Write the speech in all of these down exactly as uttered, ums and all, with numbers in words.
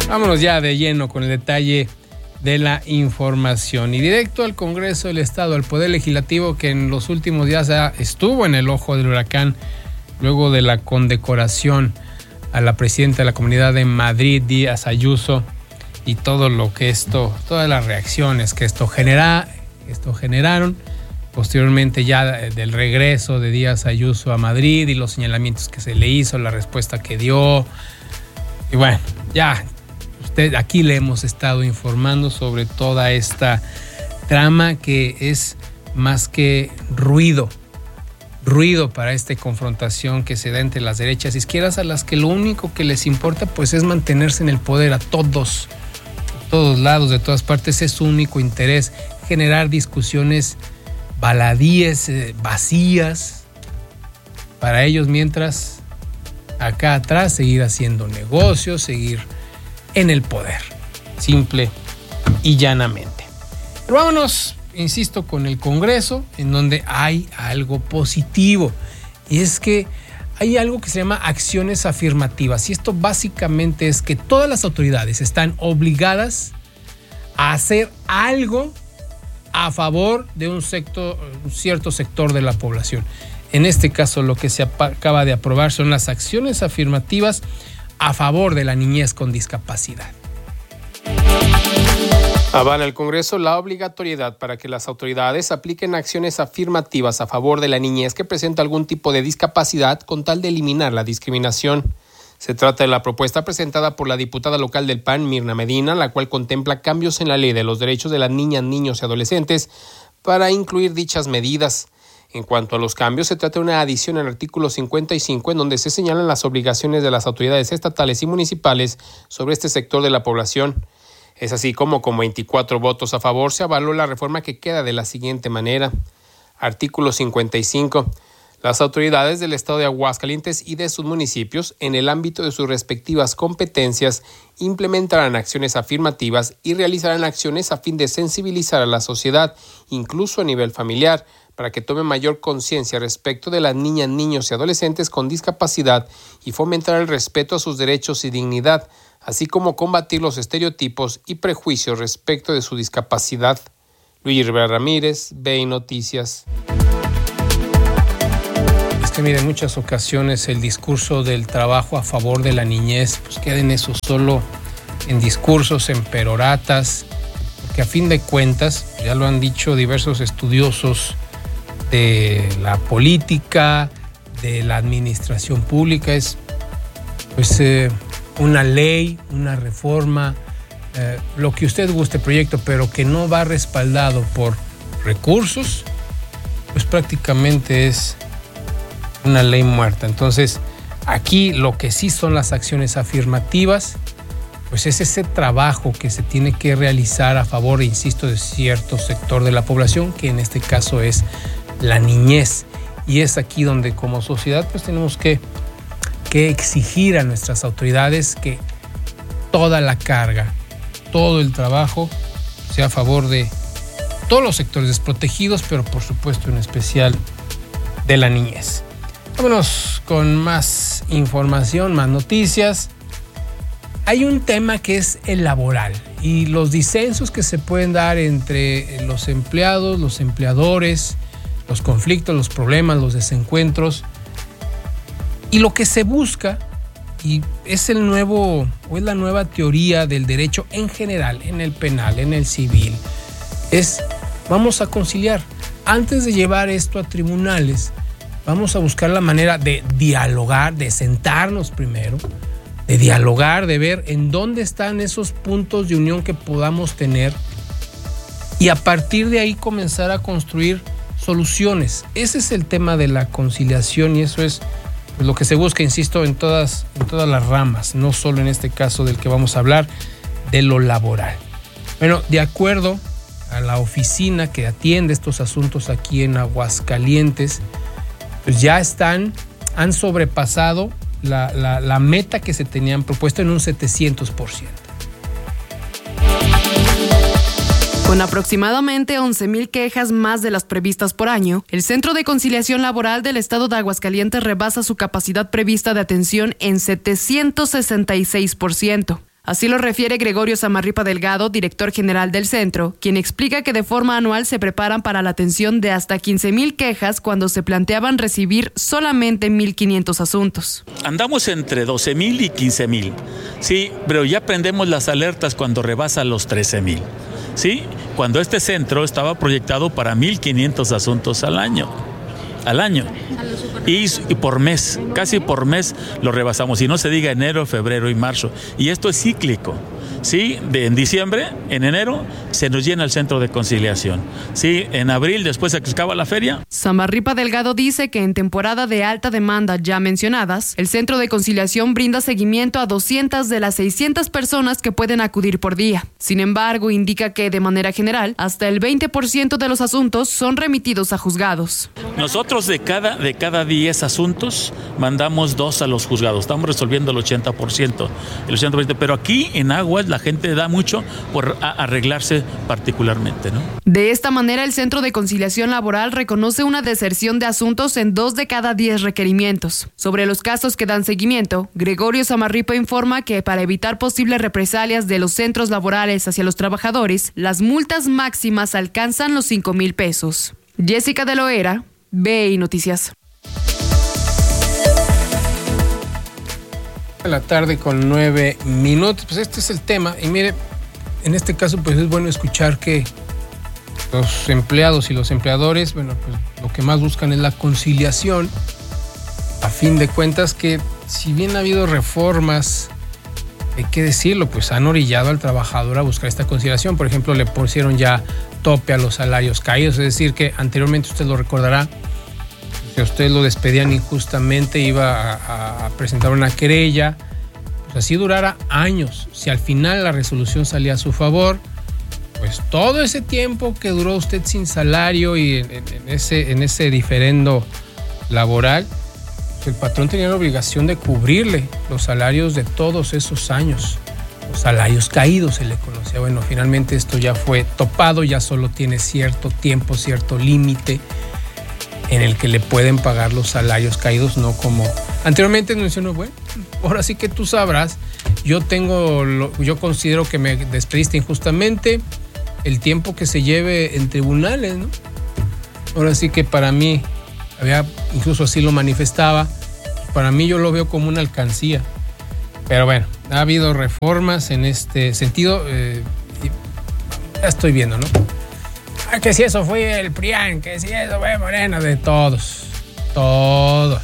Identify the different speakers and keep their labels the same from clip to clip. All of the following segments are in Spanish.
Speaker 1: Vámonos ya de lleno con el detalle de la información y directo al Congreso del Estado, al Poder Legislativo, que en los últimos días estuvo en el ojo del huracán luego de la condecoración a la presidenta de la Comunidad de Madrid, Díaz Ayuso, y todo lo que esto, todas las reacciones que esto genera, esto generaron. Posteriormente ya del regreso de Díaz Ayuso a Madrid y los señalamientos que se le hizo, la respuesta que dio. Y bueno, ya usted aquí le hemos estado informando sobre toda esta trama que es más que ruido, ruido para esta confrontación que se da entre las derechas e izquierdas, a las que lo único que les importa pues es mantenerse en el poder a todos, a todos lados, de todas partes. Es su único interés, generar discusiones baladíes, eh, vacías para ellos, mientras acá atrás seguir haciendo negocios, seguir en el poder, simple y llanamente. Pero vámonos, insisto, con el Congreso, en donde hay algo positivo, y es que hay algo que se llama acciones afirmativas, y esto básicamente es que todas las autoridades están obligadas a hacer algo a favor de un, sector, un cierto sector de la población. En este caso, lo que se acaba de aprobar son las acciones afirmativas a favor de la niñez con discapacidad. Avala el Congreso la obligatoriedad para que las autoridades apliquen acciones afirmativas a favor de la niñez que presenta algún tipo de discapacidad con tal de eliminar la discriminación. Se trata de la propuesta presentada por la diputada local del P A N, Mirna Medina, la cual contempla cambios en la ley de los derechos de las niñas, niños y adolescentes para incluir dichas medidas. En cuanto a los cambios, se trata de una adición al artículo cincuenta y cinco, en donde se señalan las obligaciones de las autoridades estatales y municipales sobre este sector de la población. Es así como con veinticuatro votos a favor se avaló la reforma, que queda de la siguiente manera. Artículo cincuenta y cinco. Las autoridades del Estado de Aguascalientes y de sus municipios, en el ámbito de sus respectivas competencias, implementarán acciones afirmativas y realizarán acciones a fin de sensibilizar a la sociedad, incluso a nivel familiar, para que tome mayor conciencia respecto de las niñas, niños y adolescentes con discapacidad y fomentar el respeto a sus derechos y dignidad, así como combatir los estereotipos y prejuicios respecto de su discapacidad. Luis Rivera Ramírez, B I Noticias. Es que mire, en muchas ocasiones el discurso del trabajo a favor de la niñez pues queda en eso, solo en discursos, en peroratas, porque a fin de cuentas, ya lo han dicho diversos estudiosos de la política, de la administración pública, es pues eh, una ley, una reforma, eh, lo que usted guste, proyecto, pero que no va respaldado por recursos, pues prácticamente es una ley muerta. Entonces, aquí lo que sí son las acciones afirmativas, pues es ese trabajo que se tiene que realizar a favor, insisto, de cierto sector de la población, que en este caso es la niñez. Y es aquí donde como sociedad pues tenemos que, que exigir a nuestras autoridades que toda la carga, todo el trabajo sea a favor de todos los sectores desprotegidos, pero por supuesto en especial de la niñez. Vámonos con más información, más noticias. Hay un tema que es el laboral y los disensos que se pueden dar entre los empleados, los empleadores, los conflictos, los problemas, los desencuentros. Y lo que se busca, y es el nuevo, o es la nueva teoría del derecho en general, en el penal, en el civil, es vamos a conciliar. Antes de llevar esto a tribunales, vamos a buscar la manera de dialogar, de sentarnos primero, de dialogar, de ver en dónde están esos puntos de unión que podamos tener y a partir de ahí comenzar a construir soluciones. Ese es el tema de la conciliación y eso es pues, lo que se busca, insisto, en todas, en todas las ramas, no solo en este caso del que vamos a hablar, de lo laboral. Bueno, de acuerdo a la oficina que atiende estos asuntos aquí en Aguascalientes, pues ya están, han sobrepasado la, la, la meta que se tenían propuesto en un setecientos por ciento.
Speaker 2: Con aproximadamente once mil quejas más de las previstas por año, el Centro de Conciliación Laboral del Estado de Aguascalientes rebasa su capacidad prevista de atención en setecientos sesenta y seis por ciento. Así lo refiere Gregorio Samarripa Delgado, director general del centro, quien explica que de forma anual se preparan para la atención de hasta quince mil quejas cuando se planteaban recibir solamente mil quinientos asuntos.
Speaker 3: Andamos entre doce mil y quince mil, sí, pero ya prendemos las alertas cuando rebasa los trece mil, sí, cuando este centro estaba proyectado para mil quinientos asuntos al año, al año. Y, y por mes, casi por mes lo rebasamos, y no se diga enero, febrero y marzo. Y esto es cíclico, ¿sí? De, en diciembre, en enero, se nos llena el centro de conciliación, ¿sí? En abril, después se acaba la feria.
Speaker 2: Samarripa Delgado dice que en temporada de alta demanda ya mencionadas, el centro de conciliación brinda seguimiento a doscientas de las seiscientas personas que pueden acudir por día. Sin embargo, indica que de manera general, hasta el veinte por ciento de los asuntos son remitidos a juzgados.
Speaker 3: Nosotros de cada, de cada diez asuntos mandamos dos a los juzgados. Estamos resolviendo el ochenta por ciento. El ochenta por ciento, pero aquí en Aguas la gente da mucho por arreglarse particularmente, ¿no?
Speaker 2: De esta manera, el Centro de Conciliación Laboral reconoce una deserción de asuntos en dos de cada diez requerimientos. Sobre los casos que dan seguimiento, Gregorio Samarripa informa que para evitar posibles represalias de los centros laborales hacia los trabajadores, las multas máximas alcanzan los cinco mil pesos. Jessica de Loera, B I Noticias.
Speaker 1: A la tarde con nueve minutos, pues este es el tema. Y mire, en este caso pues es bueno escuchar que los empleados y los empleadores, bueno, pues lo que más buscan es la conciliación. A fin de cuentas que si bien ha habido reformas, hay que decirlo, pues han orillado al trabajador a buscar esta conciliación. Por ejemplo, le pusieron ya tope a los salarios caídos, es decir que anteriormente, usted lo recordará, si a usted lo despedían injustamente iba a, a presentar una querella, pues así durara años. Si al final la resolución salía a su favor, pues todo ese tiempo que duró usted sin salario y en, en, en ese, en ese diferendo laboral, pues el patrón tenía la obligación de cubrirle los salarios de todos esos años. Los salarios caídos se le conocía. Bueno, finalmente esto ya fue topado, ya solo tiene cierto tiempo, cierto límite en el que le pueden pagar los salarios caídos, no como anteriormente nos decían, bueno, ahora sí que tú sabrás, yo tengo, lo, yo considero que me despediste injustamente, el tiempo que se lleve en tribunales, ¿no? Ahora sí que para mí, había, incluso así lo manifestaba, para mí yo lo veo como una alcancía. Pero bueno, ha habido reformas en este sentido, eh, y ya estoy viendo, ¿no? Ah, que si eso fue el PRIAN, que si eso fue Morena, de todos, todos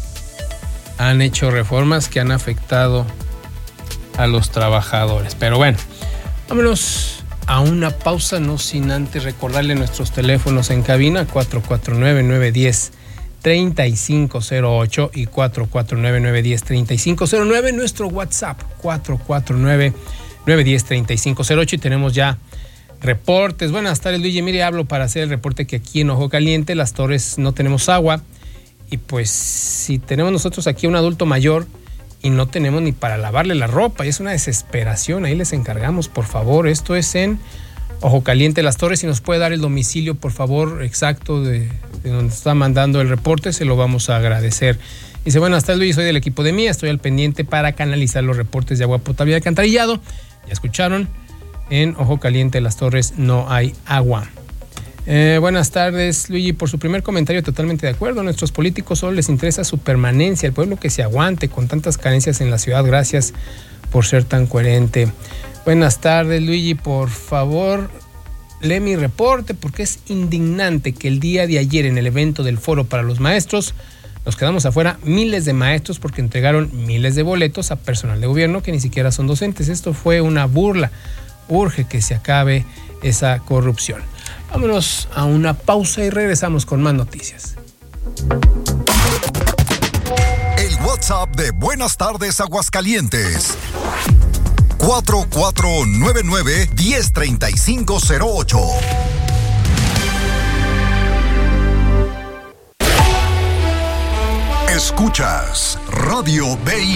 Speaker 1: han hecho reformas que han afectado a los trabajadores. Pero bueno, vámonos a una pausa, no sin antes recordarle nuestros teléfonos en cabina, cuatro cuatro nueve, nueve uno cero, tres cinco cero ocho y cuatro cuatro nueve, nueve uno cero, tres cinco cero nueve, nuestro WhatsApp cuatro cuatro nueve, nueve uno cero, tres cinco cero ocho, y tenemos ya reportes. Buenas tardes, Luigi. Mire, hablo para hacer el reporte que aquí en Ojo Caliente, Las Torres, no tenemos agua. Y pues si tenemos nosotros aquí a un adulto mayor y no tenemos ni para lavarle la ropa, y es una desesperación, ahí les encargamos, por favor. Esto es en Ojo Caliente, Las Torres. Si nos puede dar el domicilio, por favor, exacto de, de donde está mandando el reporte, se lo vamos a agradecer. Dice, buenas tardes, Luigi, soy del equipo de Mía, estoy al pendiente para canalizar los reportes de agua potable y alcantarillado. Ya escucharon, en Ojo Caliente, Las Torres, no hay agua. Eh, buenas tardes, Luigi. Por su primer comentario, totalmente de acuerdo. A nuestros políticos solo les interesa su permanencia, el pueblo que se aguante con tantas carencias en la ciudad. Gracias por ser tan coherente. Buenas tardes, Luigi. Por favor, lee mi reporte, porque es indignante que el día de ayer, en el evento del Foro para los Maestros, nos quedamos afuera miles de maestros porque entregaron miles de boletos a personal de gobierno que ni siquiera son docentes. Esto fue una burla. Urge que se acabe esa corrupción. Vámonos a una pausa y regresamos con más noticias.
Speaker 4: El WhatsApp de Buenas Tardes Aguascalientes, cuatro cuatro nueve nueve, uno cero tres cinco cero ocho. Escuchas Radio B I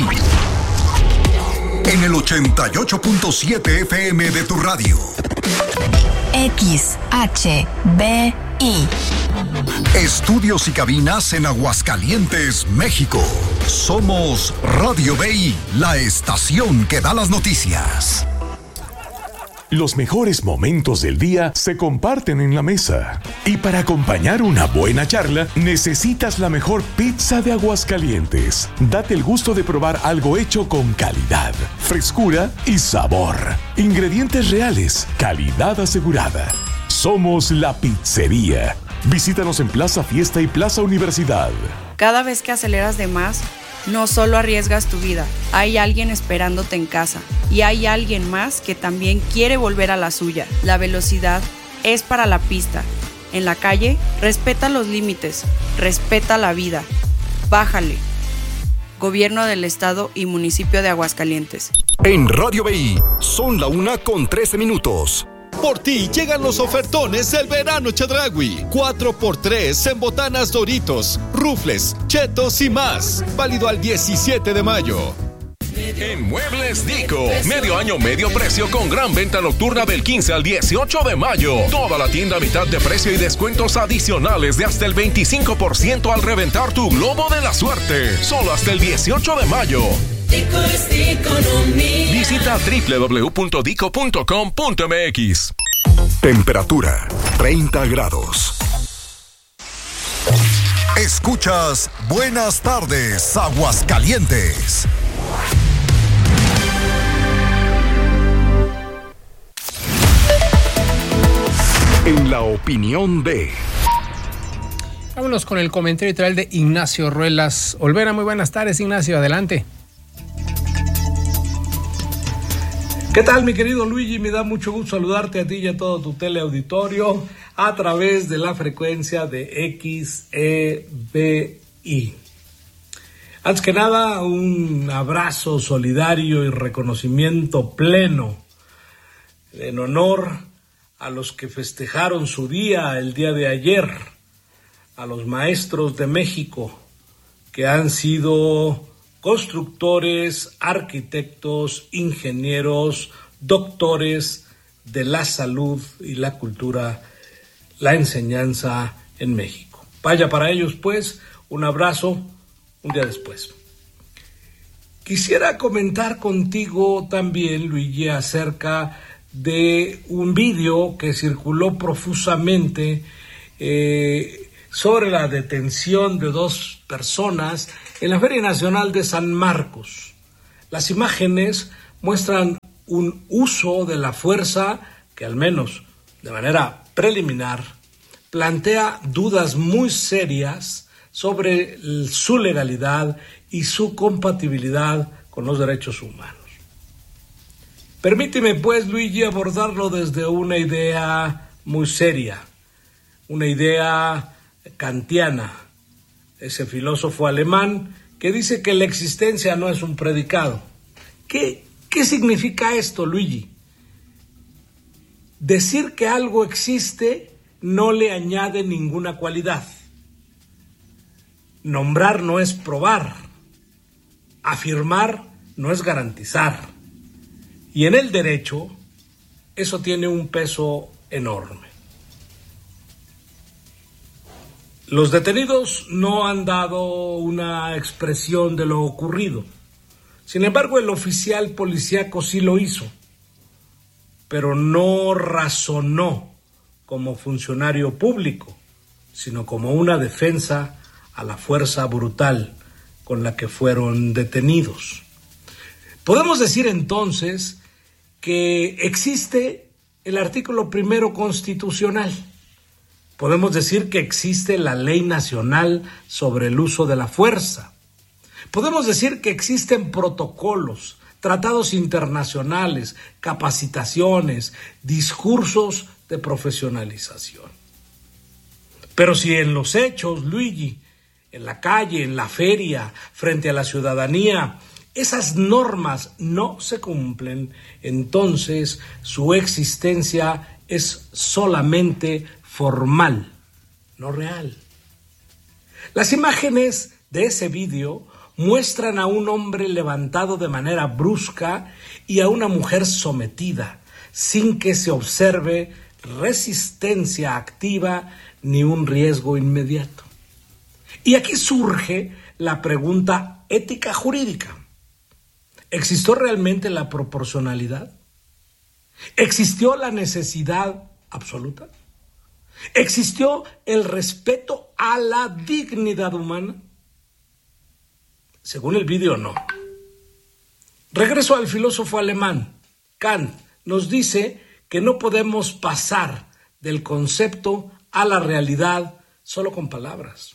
Speaker 4: en el ochenta y ocho punto siete F M de tu radio.
Speaker 5: X H B I
Speaker 4: Estudios y cabinas en Aguascalientes, México. Somos Radio B I, la estación que da las noticias.
Speaker 5: Los mejores momentos del día se comparten en la mesa. Y para acompañar una buena charla, necesitas la mejor pizza de Aguascalientes. Date el gusto de probar algo hecho con calidad, frescura y sabor. Ingredientes reales, calidad asegurada. Somos La Pizzería. Visítanos en Plaza Fiesta y Plaza Universidad.
Speaker 6: Cada vez que aceleras de más, no solo arriesgas tu vida, hay alguien esperándote en casa y hay alguien más que también quiere volver a la suya. La velocidad es para la pista. En la calle, respeta los límites, respeta la vida. Bájale. Gobierno del Estado y Municipio de Aguascalientes.
Speaker 4: En Radio B I, son la una con trece minutos.
Speaker 7: Por ti llegan los ofertones del verano Chedraui. cuatro por tres en botanas Doritos, rufles, chetos y más. Válido al diecisiete de mayo.
Speaker 8: En Muebles Dico, medio año, medio precio con gran venta nocturna del quince al dieciocho de mayo. Toda la tienda a mitad de precio y descuentos adicionales de hasta el veinticinco por ciento al reventar tu globo de la suerte. Solo hasta el dieciocho de mayo.
Speaker 9: Dico es economía.
Speaker 8: Visita doble u doble u doble u punto dico punto com punto m x.
Speaker 4: Temperatura treinta grados. Escuchas Buenas tardes, Aguascalientes. En la opinión de...
Speaker 1: Vámonos con el comentario literal de Ignacio Ruelas Olvera. Muy buenas tardes, Ignacio, adelante.
Speaker 10: ¿Qué tal, mi querido Luigi? Me da mucho gusto saludarte a ti y a todo tu teleauditorio a través de la frecuencia de X E B I. Antes que nada, un abrazo solidario y reconocimiento pleno en honor a los que festejaron su día el día de ayer, a los maestros de México que han sido constructores, arquitectos, ingenieros, doctores de la salud y la cultura, la enseñanza en México. Vaya para ellos, pues, un abrazo un día después. Quisiera comentar contigo también, Luigi, acerca de un vídeo que circuló profusamente eh, sobre la detención de dos personas en la Feria Nacional de San Marcos. Las imágenes muestran un uso de la fuerza que, al menos de manera preliminar, plantea dudas muy serias sobre su legalidad y su compatibilidad con los derechos humanos. Permíteme, pues, Luigi, abordarlo desde una idea muy seria, una idea kantiana, ese filósofo alemán que dice que la existencia no es un predicado. ¿Qué, qué significa esto, Luigi? Decir que algo existe no le añade ninguna cualidad. Nombrar no es probar. Afirmar no es garantizar. Y en el derecho, eso tiene un peso enorme. Los detenidos no han dado una expresión de lo ocurrido. Sin embargo, el oficial policíaco sí lo hizo, pero no razonó como funcionario público, sino como una defensa a la fuerza brutal con la que fueron detenidos. Podemos decir entonces que existe el artículo primero constitucional. Podemos decir que existe la Ley Nacional sobre el Uso de la Fuerza. Podemos decir que existen protocolos, tratados internacionales, capacitaciones, discursos de profesionalización. Pero si en los hechos, Luigi, en la calle, en la feria, frente a la ciudadanía, esas normas no se cumplen, entonces su existencia es solamente formal, no real. Las imágenes de ese vídeo muestran a un hombre levantado de manera brusca y a una mujer sometida, sin que se observe resistencia activa ni un riesgo inmediato. Y aquí surge la pregunta ética jurídica. ¿Existió realmente la proporcionalidad? ¿Existió la necesidad absoluta? ¿Existió el respeto a la dignidad humana? Según el vídeo, no. Regreso al filósofo alemán. Kant nos dice que no podemos pasar del concepto a la realidad solo con palabras.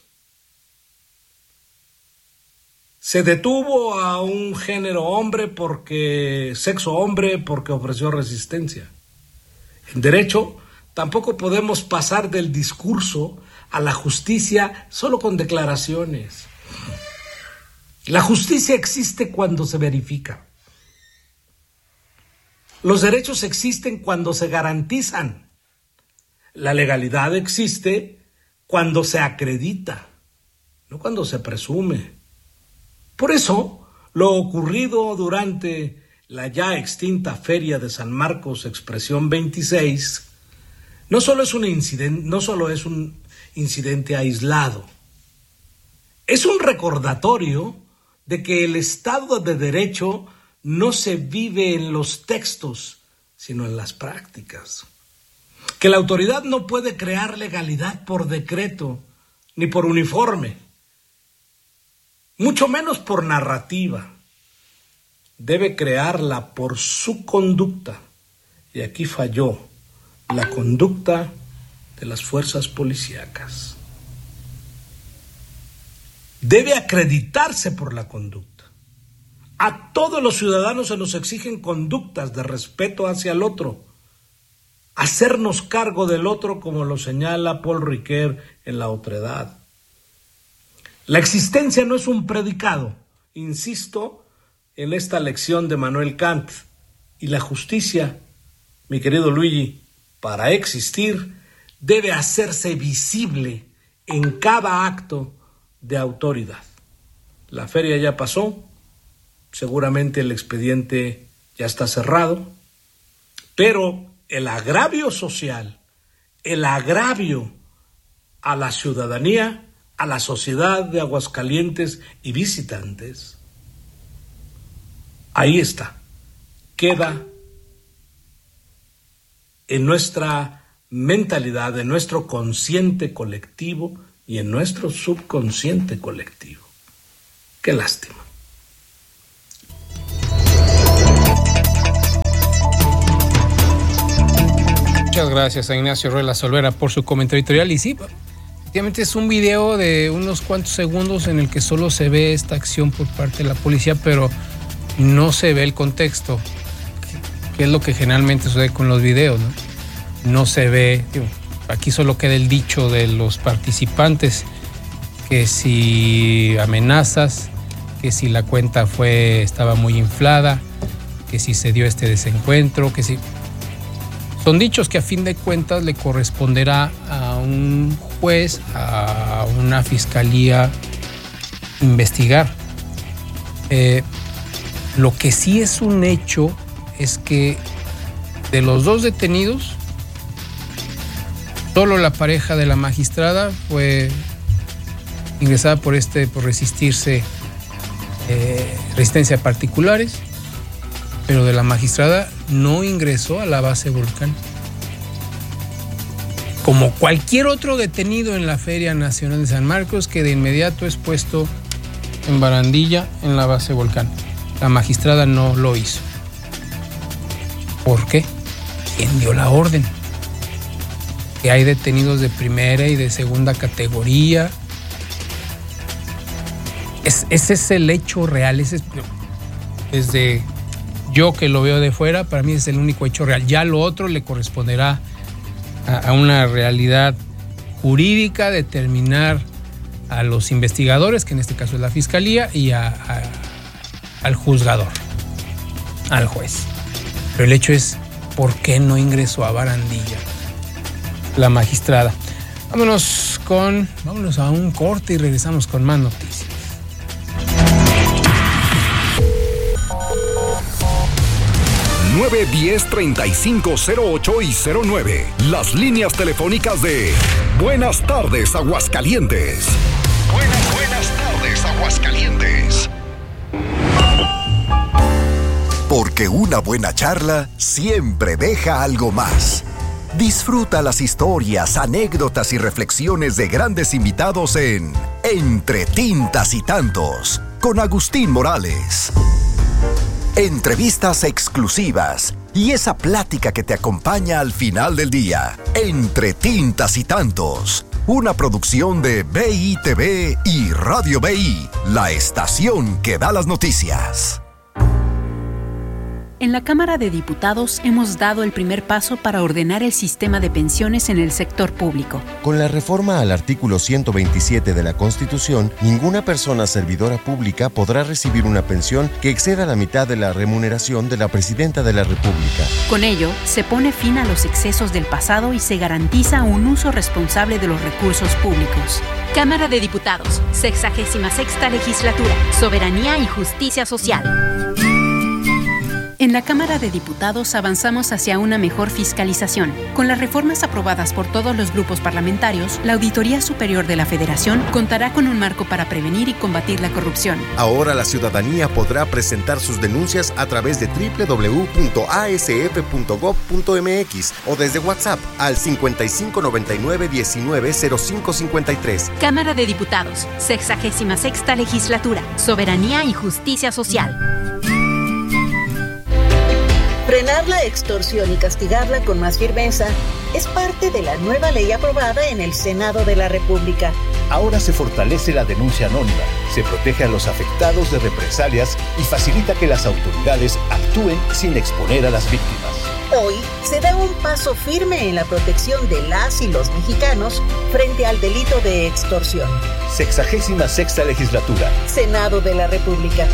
Speaker 10: Se detuvo a un género hombre porque, sexo hombre porque ofreció resistencia. En derecho, tampoco podemos pasar del discurso a la justicia solo con declaraciones. La justicia existe cuando se verifica. Los derechos existen cuando se garantizan. La legalidad existe cuando se acredita, no cuando se presume. Por eso, lo ocurrido durante la ya extinta Feria de San Marcos Expresión veintiséis no solo es un incidente, no solo es un incidente aislado, es un recordatorio de que el Estado de Derecho no se vive en los textos, sino en las prácticas. Que la autoridad no puede crear legalidad por decreto ni por uniforme, mucho menos por narrativa. Debe crearla por su conducta. Y aquí falló la conducta de las fuerzas policíacas. Debe acreditarse por la conducta. A todos los ciudadanos se nos exigen conductas de respeto hacia el otro. Hacernos cargo del otro, como lo señala Paul Ricoeur en La Otredad. La existencia no es un predicado, insisto en esta lección de Manuel Kant. Y la justicia, mi querido Luigi, para existir, debe hacerse visible en cada acto de autoridad. La feria ya pasó, seguramente el expediente ya está cerrado, pero el agravio social, el agravio a la ciudadanía, a la sociedad de Aguascalientes y visitantes, ahí está, queda en nuestra mentalidad, en nuestro consciente colectivo y en nuestro subconsciente colectivo. Qué lástima.
Speaker 1: Muchas gracias a Ignacio Ruela Solvera por su comentario editorial. Y sí, efectivamente es un video de unos cuantos segundos en el que solo se ve esta acción por parte de la policía, pero no se ve el contexto, que es lo que generalmente sucede con los videos, ¿no? No se ve, digo, aquí solo queda el dicho de los participantes, que si amenazas, que si la cuenta fue estaba muy inflada, que si se dio este desencuentro, que si... Son dichos que a fin de cuentas le corresponderá a un juez, a una fiscalía investigar. Eh, lo que sí es un hecho es que de los dos detenidos, solo la pareja de la magistrada fue ingresada por este, por resistirse, eh, resistencia a particulares, pero de la magistrada no ingresó a la base Volcán. Como cualquier otro detenido en la Feria Nacional de San Marcos, que de inmediato es puesto en barandilla en la base Volcán. La magistrada no lo hizo. ¿Por qué? ¿Quién dio la orden? Que hay detenidos de primera y de segunda categoría. Es, ese es el hecho real. Ese es, desde yo que lo veo de fuera, para mí es el único hecho real. Ya lo otro le corresponderá a, a una realidad jurídica, determinar a los investigadores, que en este caso es la fiscalía, y a, a, al juzgador, al juez. Pero el hecho es, ¿por qué no ingresó a barandilla la magistrada? Vámonos con, vámonos a un corte y regresamos con más noticias.
Speaker 4: nueve uno cero, tres cinco cero ocho y cero nueve. Las líneas telefónicas de Buenas Tardes, Aguascalientes. Buenas, buenas tardes, Aguascalientes. Porque una buena charla siempre deja algo más. Disfruta las historias, anécdotas y reflexiones de grandes invitados en Entre Tintas y Tantos, con Agustín Morales. Entrevistas exclusivas y esa plática que te acompaña al final del día. Entre Tintas y Tantos, una producción de B I T V y Radio B I, la estación que da las noticias.
Speaker 11: En la Cámara de Diputados hemos dado el primer paso para ordenar el sistema de pensiones en el sector público.
Speaker 12: Con la reforma al artículo ciento veintisiete de la Constitución, ninguna persona servidora pública podrá recibir una pensión que exceda la mitad de la remuneración de la Presidenta de la República.
Speaker 11: Con ello, se pone fin a los excesos del pasado y se garantiza un uso responsable de los recursos públicos.
Speaker 13: Cámara de Diputados, sexagésima sexta legislatura, soberanía y justicia social.
Speaker 11: En la Cámara de Diputados avanzamos hacia una mejor fiscalización. Con las reformas aprobadas por todos los grupos parlamentarios, la Auditoría Superior de la Federación contará con un marco para prevenir y combatir la corrupción.
Speaker 12: Ahora la ciudadanía podrá presentar sus denuncias a través de doble u doble u doble u punto a s f punto gob punto m x o desde WhatsApp al cincuenta y cinco noventa y nueve diecinueve cero cinco cincuenta y tres.
Speaker 13: Cámara de Diputados, sexagésima sexta legislatura, soberanía y justicia social.
Speaker 14: Frenar la extorsión y castigarla con más firmeza es parte de la nueva ley aprobada en el Senado de la República.
Speaker 15: Ahora se fortalece la denuncia anónima, se protege a los afectados de represalias y facilita que las autoridades actúen sin exponer a las víctimas.
Speaker 14: Hoy se da un paso firme en la protección de las y los mexicanos frente al delito de extorsión.
Speaker 15: Sexagésima sexta legislatura.
Speaker 14: Senado de la República.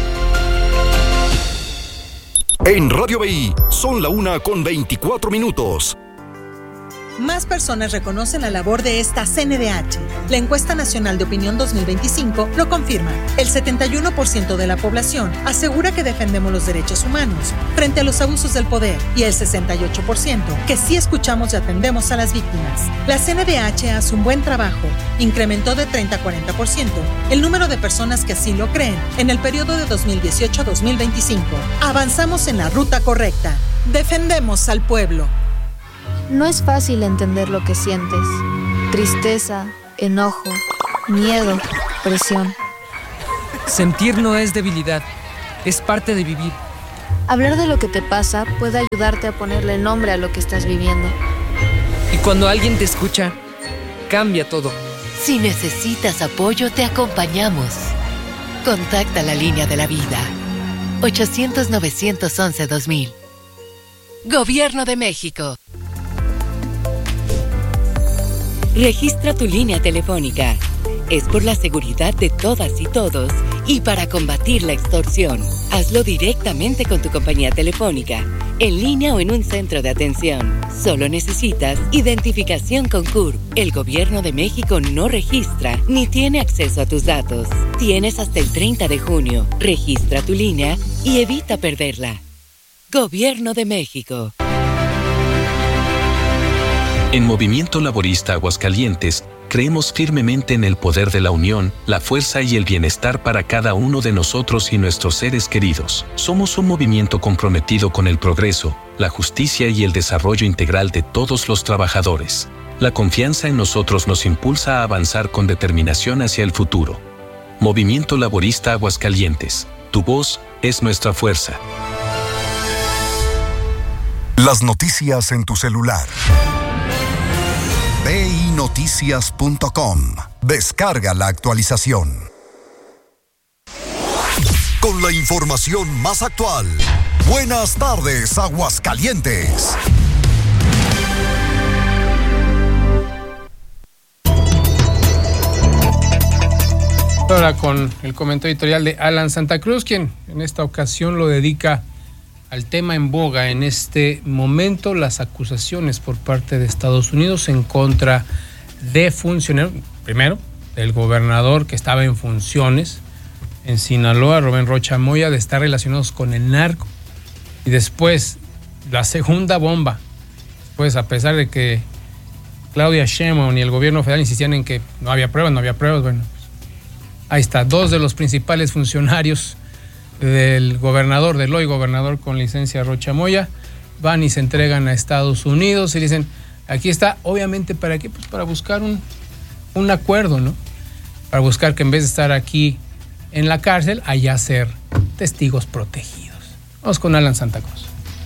Speaker 4: En Radio B I son la una con veinticuatro minutos.
Speaker 16: Más personas reconocen la labor de esta C N D H. La Encuesta Nacional de Opinión dos mil veinticinco lo confirma. El setenta y uno por ciento de la población asegura que defendemos los derechos humanos frente a los abusos del poder y el sesenta y ocho por ciento que sí escuchamos y atendemos a las víctimas. La C N D H hace un buen trabajo. Incrementó de treinta a cuarenta por ciento el número de personas que así lo creen en el periodo de dos mil dieciocho a dos mil veinticinco. Avanzamos en la ruta correcta. Defendemos al pueblo.
Speaker 17: No es fácil entender lo que sientes. Tristeza, enojo, miedo, presión.
Speaker 18: Sentir no es debilidad, es parte de vivir.
Speaker 17: Hablar de lo que te pasa puede ayudarte a ponerle nombre a lo que estás viviendo.
Speaker 18: Y cuando alguien te escucha, cambia todo.
Speaker 19: Si necesitas apoyo, te acompañamos. Contacta la línea de la vida. ochocientos, novecientos once, dos mil. Gobierno de México.
Speaker 20: Registra tu línea telefónica. Es por la seguridad de todas y todos y para combatir la extorsión. Hazlo directamente con tu compañía telefónica, en línea o en un centro de atención. Solo necesitas identificación con C U R P. El Gobierno de México no registra ni tiene acceso a tus datos. Tienes hasta el treinta de junio. Registra tu línea y evita perderla. Gobierno de México.
Speaker 21: En Movimiento Laborista Aguascalientes, creemos firmemente en el poder de la unión, la fuerza y el bienestar para cada uno de nosotros y nuestros seres queridos. Somos un movimiento comprometido con el progreso, la justicia y el desarrollo integral de todos los trabajadores. La confianza en nosotros nos impulsa a avanzar con determinación hacia el futuro. Movimiento Laborista Aguascalientes. Tu voz es nuestra fuerza.
Speaker 4: Las noticias en tu celular. B I noticias punto com. Descarga la actualización. Con la información más actual. Buenas tardes, Aguascalientes.
Speaker 1: Ahora con el comentario editorial de Alan Santa Cruz, quien en esta ocasión lo dedica al tema en boga en este momento, las acusaciones por parte de Estados Unidos en contra de funcionarios, primero, del gobernador que estaba en funciones en Sinaloa, Rubén Rocha Moya, de estar relacionados con el narco, y después la segunda bomba. Pues a pesar de que Claudia Sheinbaum y el gobierno federal insistían en que no había pruebas, no había pruebas, bueno, ahí está, dos de los principales funcionarios del gobernador, del hoy gobernador con licencia Rocha Moya, van y se entregan a Estados Unidos y dicen, aquí está, obviamente, ¿para qué? Pues para buscar un, un acuerdo, ¿no? Para buscar que en vez de estar aquí en la cárcel, allá ser testigos protegidos. Vamos con Alan Santa Cruz.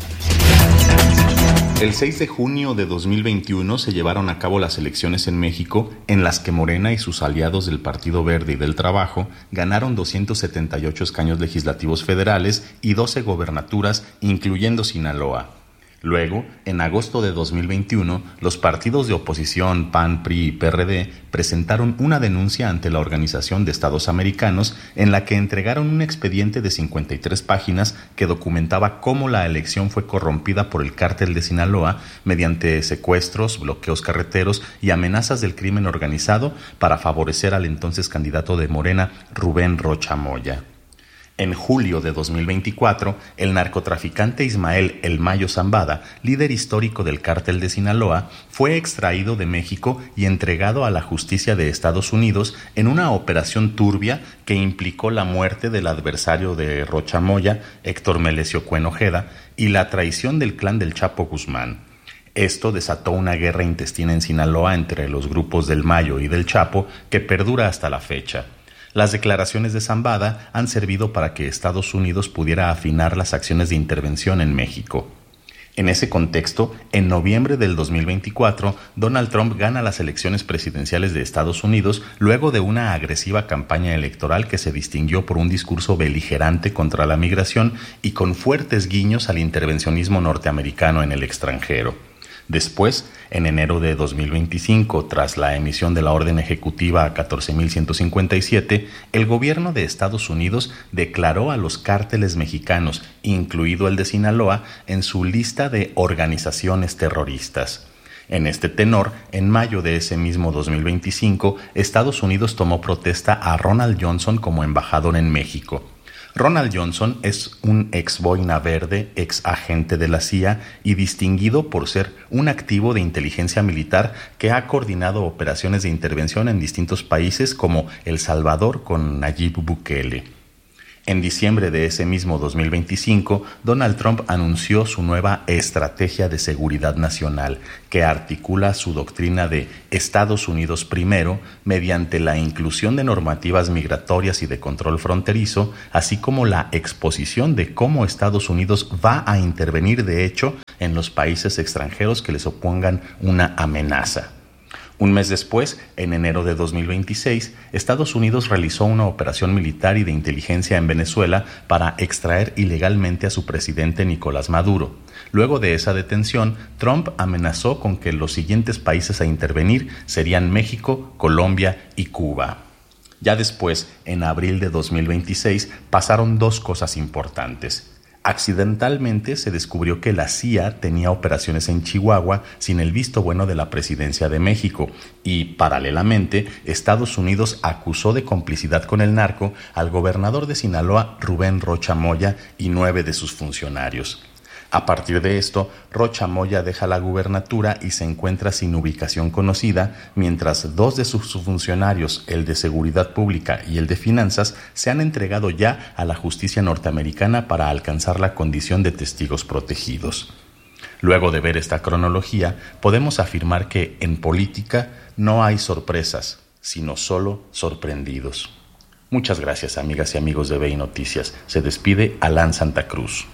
Speaker 3: El seis de junio de dos mil veintiuno se llevaron a cabo las elecciones en México, en las que Morena y sus aliados del Partido Verde y del Trabajo ganaron doscientos setenta y ocho escaños legislativos federales y doce gobernaturas, incluyendo Sinaloa. Luego, en agosto de dos mil veintiuno, los partidos de oposición P A N, P R I y P R D presentaron una denuncia ante la Organización de Estados Americanos en la que entregaron un expediente de cincuenta y tres páginas que documentaba cómo la elección fue corrompida por el cártel de Sinaloa mediante secuestros, bloqueos carreteros y amenazas del crimen organizado para favorecer al entonces candidato de Morena, Rubén Rocha Moya. En julio de dos mil veinticuatro, el narcotraficante Ismael El Mayo Zambada, líder histórico del cártel de Sinaloa, fue extraído de México y entregado a la justicia de Estados Unidos en una operación turbia que implicó la muerte del adversario de Rocha Moya, Héctor Melesio Cuen Ojeda, y la traición del clan del Chapo Guzmán. Esto desató una guerra intestina en Sinaloa entre los grupos del Mayo y del Chapo que perdura hasta la fecha. Las declaraciones de Zambada han servido para que Estados Unidos pudiera afinar las acciones de intervención en México. En ese contexto, en noviembre del dos mil veinticuatro, Donald Trump gana las elecciones presidenciales de Estados Unidos luego de una agresiva campaña electoral que se distinguió por un discurso beligerante contra la migración y con fuertes guiños al intervencionismo norteamericano en el extranjero. Después, en enero de dos mil veinticinco, tras la emisión de la orden ejecutiva catorce mil ciento cincuenta y siete, el gobierno de Estados Unidos declaró a los cárteles mexicanos, incluido el de Sinaloa, en su lista de organizaciones terroristas. En este tenor, en mayo de ese mismo dos mil veinticinco, Estados Unidos tomó protesta a Ronald Johnson como embajador en México. Ronald Johnson es un ex boina verde, ex agente de la C I A y distinguido por ser un activo de inteligencia militar que ha coordinado operaciones de intervención en distintos países como El Salvador con Nayib Bukele. En diciembre de ese mismo dos mil veinticinco, Donald Trump anunció su nueva Estrategia de Seguridad Nacional, que articula su doctrina de Estados Unidos primero mediante la inclusión de normativas migratorias y de control fronterizo, así como la exposición de cómo Estados Unidos va a intervenir de hecho en los países extranjeros que les opongan una amenaza. Un mes después, en enero de dos mil veintiséis, Estados Unidos realizó una operación militar y de inteligencia en Venezuela para extraer ilegalmente a su presidente Nicolás Maduro. Luego de esa detención, Trump amenazó con que los siguientes países a intervenir serían México, Colombia y Cuba. Ya después, en abril de dos mil veintiséis, pasaron dos cosas importantes. Accidentalmente se descubrió que la C I A tenía operaciones en Chihuahua sin el visto bueno de la Presidencia de México y, paralelamente, Estados Unidos acusó de complicidad con el narco al gobernador de Sinaloa, Rubén Rocha Moya, y nueve de sus funcionarios. A partir de esto, Rocha Moya deja la gubernatura y se encuentra sin ubicación conocida, mientras dos de sus funcionarios, el de Seguridad Pública y el de Finanzas, se han entregado ya a la justicia norteamericana para alcanzar la condición de testigos protegidos. Luego de ver esta cronología, podemos afirmar que en política no hay sorpresas, sino solo sorprendidos. Muchas gracias, amigas y amigos de V I Noticias. Se despide Alan Santa Cruz.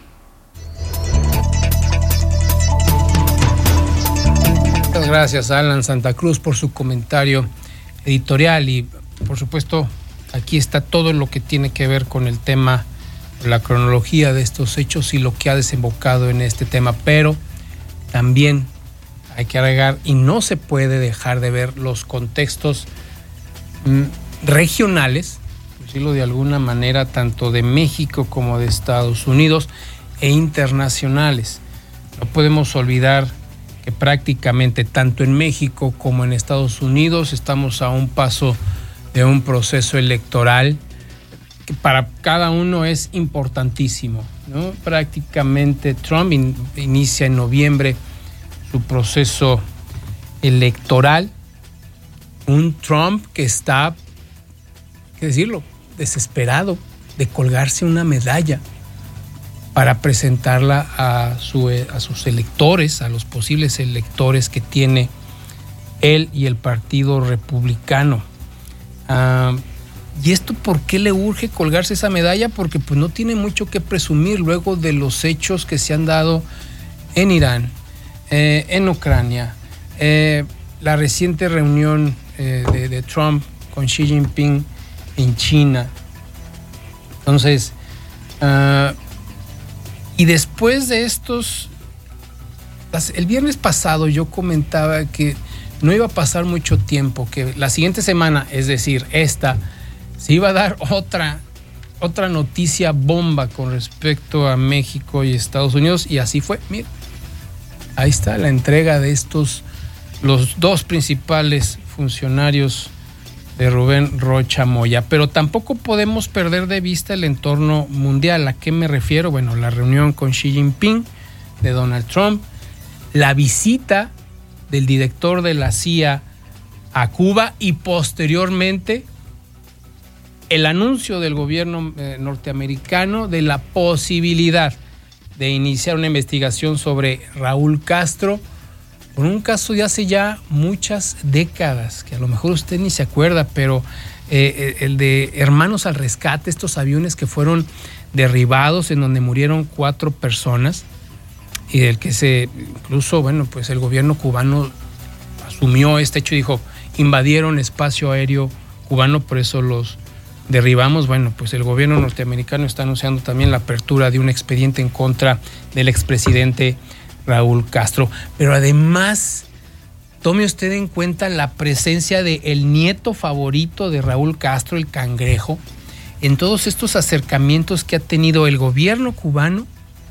Speaker 1: Muchas gracias a Alan Santa Cruz por su comentario editorial y, por supuesto, aquí está todo lo que tiene que ver con el tema, la cronología de estos hechos y lo que ha desembocado en este tema, pero también hay que agregar y no se puede dejar de ver los contextos mm, regionales, por decirlo de alguna manera, tanto de México como de Estados Unidos e internacionales. No podemos olvidar que prácticamente tanto en México como en Estados Unidos estamos a un paso de un proceso electoral que para cada uno es importantísimo. ¿no? Prácticamente Trump in, inicia en noviembre su proceso electoral. Un Trump que está, hay que decirlo, desesperado de colgarse una medalla para presentarla a, su, a sus electores, a los posibles electores que tiene él y el Partido Republicano. Uh, ¿Y esto por qué le urge colgarse esa medalla? Porque pues no tiene mucho que presumir luego de los hechos que se han dado en Irán, eh, en Ucrania, eh, la reciente reunión eh, de, de Trump con Xi Jinping en China. Entonces, uh, y después de estos, el viernes pasado yo comentaba que no iba a pasar mucho tiempo, que la siguiente semana, es decir, esta, se iba a dar otra, otra noticia bomba con respecto a México y Estados Unidos, y así fue. Mira, ahí está la entrega de estos, los dos principales funcionarios de Rubén Rocha Moya. Pero tampoco podemos perder de vista el entorno mundial. ¿A qué me refiero? Bueno, la reunión con Xi Jinping de Donald Trump, la visita del director de la C I A a Cuba y posteriormente el anuncio del gobierno eh, norteamericano de la posibilidad de iniciar una investigación sobre Raúl Castro por un caso de hace ya muchas décadas, que a lo mejor usted ni se acuerda, pero eh, el de Hermanos al Rescate, estos aviones que fueron derribados en donde murieron cuatro personas y del que se, incluso, bueno, pues el gobierno cubano asumió este hecho y dijo, invadieron espacio aéreo cubano, por eso los derribamos. Bueno, pues el gobierno norteamericano está anunciando también la apertura de un expediente en contra del expresidente Raúl Castro. Pero además, tome usted en cuenta la presencia del nieto favorito de Raúl Castro, el Cangrejo, en todos estos acercamientos que ha tenido el gobierno cubano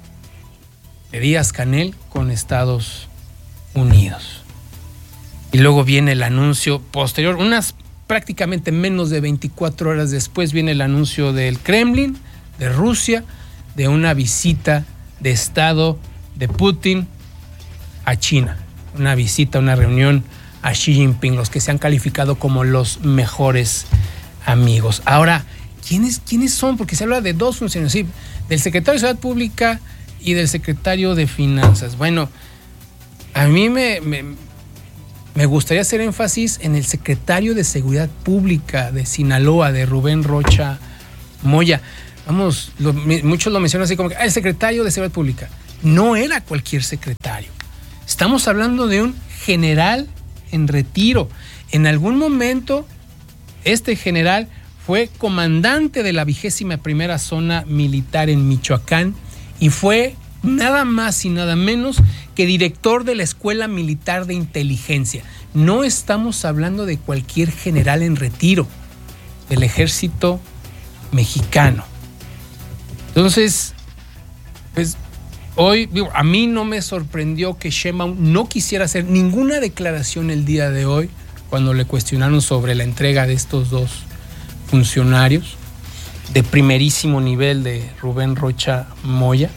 Speaker 1: de Díaz-Canel con Estados Unidos. Y luego viene el anuncio posterior, unas prácticamente menos de veinticuatro horas después viene el anuncio del Kremlin, de Rusia, de una visita de Estado de Putin a China. Una visita, una reunión a Xi Jinping, los que se han calificado como los mejores amigos. Ahora, ¿quiénes, quiénes son? Porque se habla de dos funcionarios, sí, del secretario de Seguridad Pública y del secretario de Finanzas. Bueno, a mí me... me Me gustaría hacer énfasis en el secretario de Seguridad Pública de Sinaloa, de Rubén Rocha Moya. Vamos, lo, muchos lo mencionan así como que ah, el secretario de Seguridad Pública. No era cualquier secretario. Estamos hablando de un general en retiro. En algún momento, este general fue comandante de la vigésima primera zona militar en Michoacán y fue nada más y nada menos que director de la Escuela Militar de Inteligencia. No estamos hablando de cualquier general en retiro del ejército mexicano. Entonces, pues hoy, digo, a mí no me sorprendió que Sheinbaum no quisiera hacer ninguna declaración el día de hoy cuando le cuestionaron sobre la entrega de estos dos funcionarios de primerísimo nivel de Rubén Rocha Moya.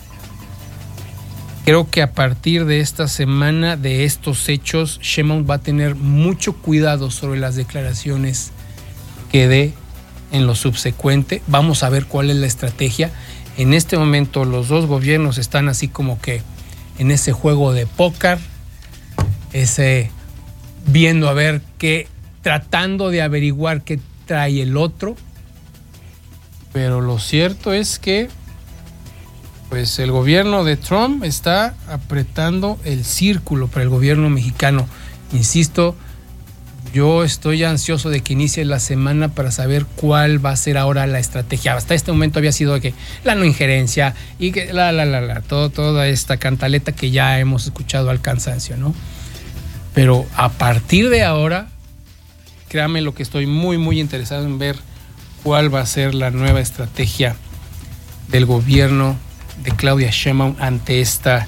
Speaker 1: Creo que a partir de esta semana, de estos hechos, Sheinbaum va a tener mucho cuidado sobre las declaraciones que dé en lo subsecuente. Vamos a ver cuál es la estrategia. En este momento los dos gobiernos están así como que en ese juego de póker, ese viendo a ver qué, tratando de averiguar qué trae el otro. Pero lo cierto es que pues el gobierno de Trump está apretando el círculo para el gobierno mexicano. Insisto, yo estoy ansioso de que inicie la semana para saber cuál va a ser ahora la estrategia. Hasta este momento había sido que la no injerencia y que la, la, la, la, todo, toda esta cantaleta que ya hemos escuchado al cansancio, ¿no? Pero a partir de ahora, créame lo que estoy muy, muy interesado en ver cuál va a ser la nueva estrategia del gobierno de Claudia Sheinbaum ante esta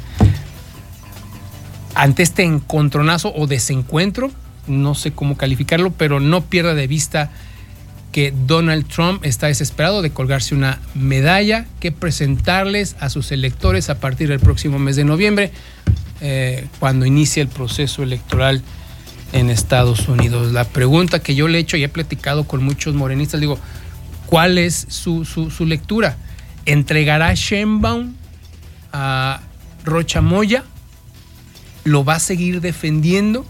Speaker 1: ante este encontronazo o desencuentro, no sé cómo calificarlo, pero no pierda de vista que Donald Trump está desesperado de colgarse una medalla que presentarles a sus electores a partir del próximo mes de noviembre, eh, cuando inicie el proceso electoral en Estados Unidos. La pregunta que yo le he hecho y he platicado con muchos morenistas, digo, ¿cuál es su, su, su lectura? ¿Entregará Sheinbaum a Rocha Moya? ¿Lo va a seguir defendiendo?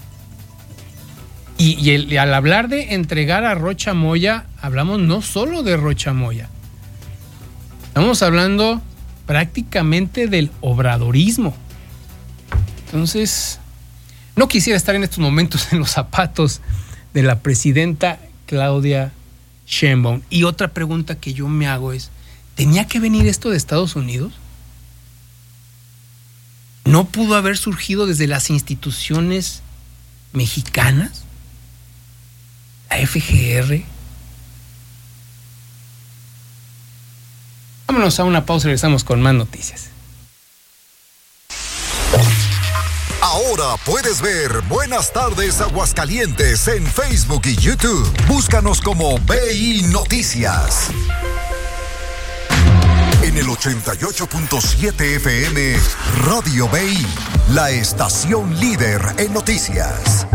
Speaker 1: Y, y, el, y al hablar de entregar a Rocha Moya, hablamos no solo de Rocha Moya, estamos hablando prácticamente del obradorismo. Entonces, no quisiera estar en estos momentos en los zapatos de la presidenta Claudia Sheinbaum. Y otra pregunta que yo me hago es, ¿tenía que venir esto de Estados Unidos? ¿No pudo haber surgido desde las instituciones mexicanas? ¿La F G R? Vámonos a una pausa y regresamos con más noticias.
Speaker 4: Ahora puedes ver Buenas Tardes Aguascalientes en Facebook y YouTube. Búscanos como B I Noticias. En el ochenta y ocho punto siete F M, Radio B I, la estación líder en noticias.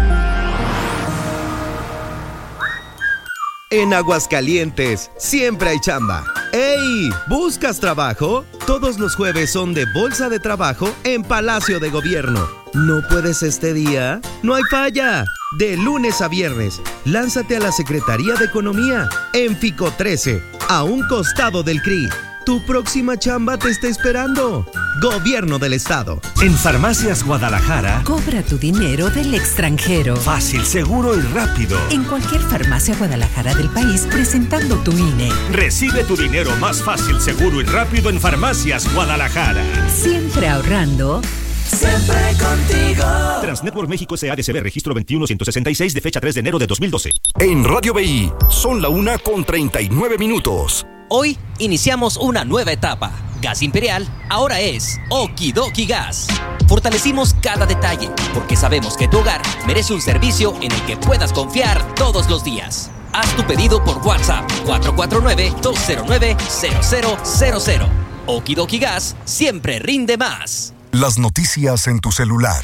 Speaker 2: En Aguascalientes, siempre hay chamba. ¡Ey! ¿Buscas trabajo? Todos los jueves son de Bolsa de Trabajo en Palacio de Gobierno. ¿No puedes este día? ¡No hay falla! De lunes a viernes, lánzate a la Secretaría de Economía, en Fico trece, a un costado del C R I. Tu próxima chamba te está esperando. Gobierno del Estado.
Speaker 22: En Farmacias Guadalajara,
Speaker 23: cobra tu dinero del extranjero.
Speaker 22: Fácil, seguro y rápido.
Speaker 23: En cualquier farmacia Guadalajara del país, presentando tu I N E.
Speaker 22: Recibe tu dinero más fácil, seguro y rápido en Farmacias Guadalajara.
Speaker 23: Siempre ahorrando.
Speaker 22: Siempre contigo. Transnetwork México S A D C B, registro veintiuno ciento sesenta y seis de fecha tres de enero de dos mil doce.
Speaker 4: En Radio B I, son la una con treinta y nueve minutos.
Speaker 24: Hoy iniciamos una nueva etapa. Gas Imperial ahora es Okidoki Gas. Fortalecimos cada detalle porque sabemos que tu hogar merece un servicio en el que puedas confiar todos los días. Haz tu pedido por WhatsApp cuatro cuatro nueve, dos cero nueve, cero cero cero cero. Okidoki Gas siempre rinde más.
Speaker 4: Las noticias en tu celular.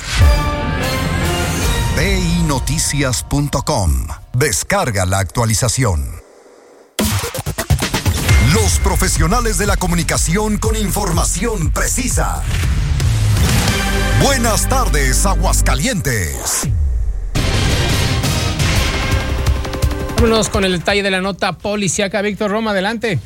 Speaker 4: B I noticias punto com. Descarga la actualización. Los profesionales de la comunicación con información precisa. Buenas tardes, Aguascalientes.
Speaker 1: Vámonos con el detalle de la nota policíaca. Víctor Roma, adelante.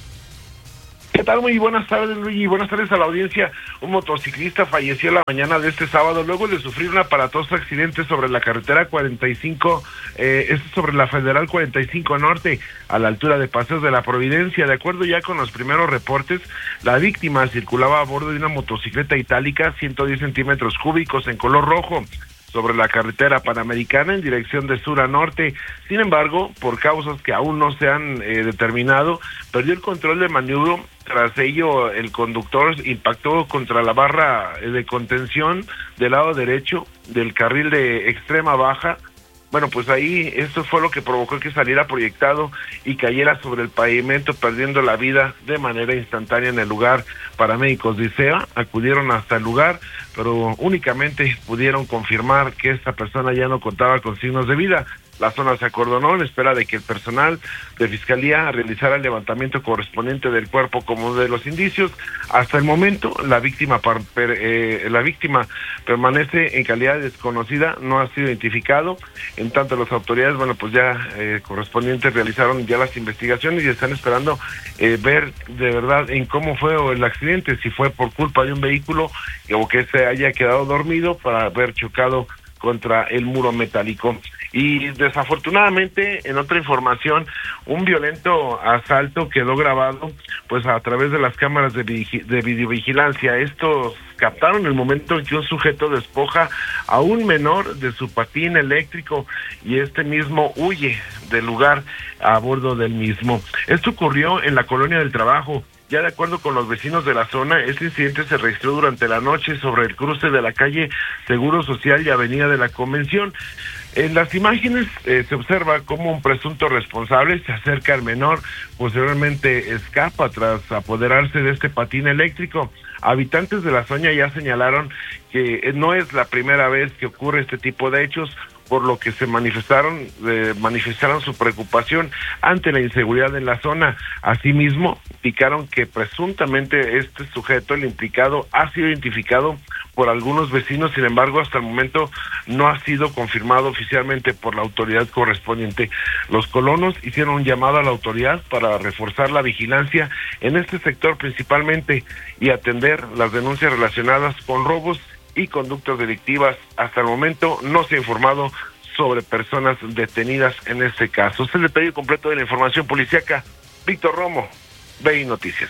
Speaker 25: ¿Qué tal? Muy buenas tardes, Luigi. Buenas tardes a la audiencia. Un motociclista falleció la mañana de este sábado luego de sufrir un aparatoso accidente sobre la carretera cuarenta y cinco, eh, esto sobre la Federal cuarenta y cinco Norte, a la altura de Paseos de la Providencia. De acuerdo ya con los primeros reportes, la víctima circulaba a bordo de una motocicleta itálica ciento diez centímetros cúbicos en color rojo sobre la carretera Panamericana en dirección de sur a norte. Sin embargo, por causas que aún no se han eh, determinado, perdió el control de maniobro. Tras ello, el conductor impactó contra la barra de contención del lado derecho del carril de extrema baja. Bueno, pues ahí esto fue lo que provocó que saliera proyectado y cayera sobre el pavimento, perdiendo la vida de manera instantánea en el lugar. Paramédicos de I C E A acudieron hasta el lugar, pero únicamente pudieron confirmar que esta persona ya no contaba con signos de vida. La zona se acordonó en espera de que el personal de Fiscalía realizara el levantamiento correspondiente del cuerpo como de los indicios. Hasta el momento, la víctima per, per, eh, la víctima permanece en calidad desconocida, no ha sido identificado. En tanto, las autoridades, bueno, pues ya eh, correspondientes realizaron ya las investigaciones y están esperando eh, ver de verdad en cómo fue el accidente, si fue por culpa de un vehículo o que se haya quedado dormido para haber chocado contra el muro metálico. Y desafortunadamente, en otra información, un violento asalto quedó grabado pues a través de las cámaras de, de videovigilancia. Estos captaron el momento en que un sujeto despoja a un menor de su patín eléctrico y este mismo huye del lugar a bordo del mismo. Esto ocurrió en la Colonia del Trabajo. Ya de acuerdo con los vecinos de la zona, este incidente se registró durante la noche sobre el cruce de la calle Seguro Social y Avenida de la Convención. En las imágenes eh, se observa cómo un presunto responsable se acerca al menor, posteriormente escapa tras apoderarse de este patín eléctrico. Habitantes de la zona ya señalaron que no es la primera vez que ocurre este tipo de hechos, por lo que se manifestaron eh, manifestaron su preocupación ante la inseguridad en la zona. Asimismo, indicaron que presuntamente este sujeto, el implicado, ha sido identificado por algunos vecinos, sin embargo, hasta el momento no ha sido confirmado oficialmente por la autoridad correspondiente. Los colonos hicieron un llamado a la autoridad para reforzar la vigilancia en este sector principalmente y atender las denuncias relacionadas con robos y conductas delictivas. Hasta el momento no se ha informado sobre personas detenidas en este caso. Es el detalle completo de la información policíaca. Víctor Romo, B I Noticias.